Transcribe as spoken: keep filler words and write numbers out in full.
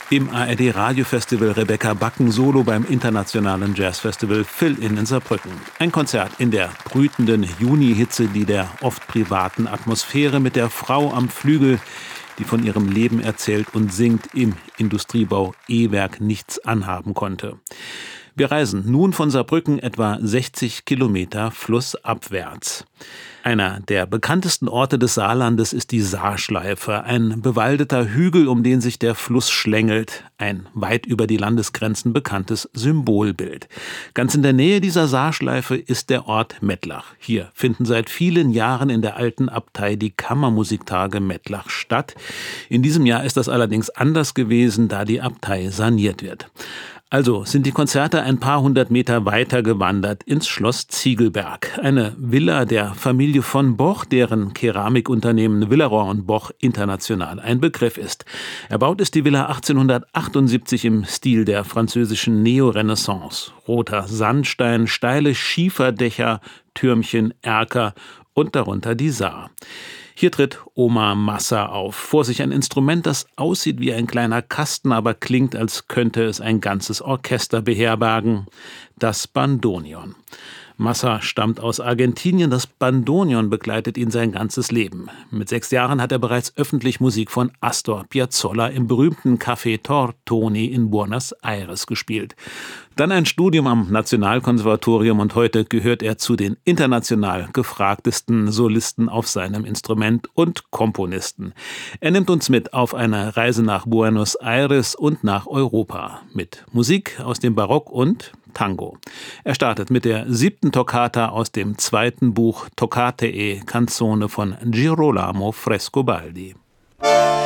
Im A R D-Radiofestival Rebecca Backen Solo beim internationalen Jazzfestival Fill-In in Saarbrücken. Ein Konzert in der brütenden Junihitze, die der oft privaten Atmosphäre mit der Frau am Flügel, die von ihrem Leben erzählt und singt, im Industriebau E-Werk nichts anhaben konnte. Wir reisen nun von Saarbrücken etwa sechzig Kilometer flussabwärts. Einer der bekanntesten Orte des Saarlandes ist die Saarschleife, ein bewaldeter Hügel, um den sich der Fluss schlängelt, ein weit über die Landesgrenzen bekanntes Symbolbild. Ganz in der Nähe dieser Saarschleife ist der Ort Mettlach. Hier finden seit vielen Jahren in der alten Abtei die Kammermusiktage Mettlach statt. In diesem Jahr ist das allerdings anders gewesen, da die Abtei saniert wird. Also sind die Konzerte ein paar hundert Meter weiter gewandert ins Schloss Ziegelberg, eine Villa der Familie von Boch, deren Keramikunternehmen Villeroy und Boch international ein Begriff ist. Erbaut ist die Villa achtzehnhundertachtundsiebzig im Stil der französischen Neorenaissance. Roter Sandstein, steile Schieferdächer, Türmchen, Erker und darunter die Saar. Hier tritt Oma Massa auf. Vor sich ein Instrument, das aussieht wie ein kleiner Kasten, aber klingt, als könnte es ein ganzes Orchester beherbergen. Das Bandoneon. Massa stammt aus Argentinien. Das Bandoneon begleitet ihn sein ganzes Leben. Mit sechs Jahren hat er bereits öffentlich Musik von Astor Piazzolla im berühmten Café Tortoni in Buenos Aires gespielt. Dann ein Studium am Nationalkonservatorium und heute gehört er zu den international gefragtesten Solisten auf seinem Instrument und Komponisten. Er nimmt uns mit auf eine Reise nach Buenos Aires und nach Europa mit Musik aus dem Barock und Tango. Er startet mit der siebten Toccata aus dem zweiten Buch Toccate e Canzone von Girolamo Frescobaldi.